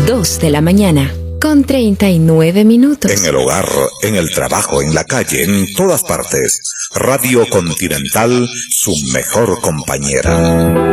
2 de la mañana, con 39 minutos. En el hogar, en el trabajo, en la calle, en todas partes. Radio Continental, su mejor compañera.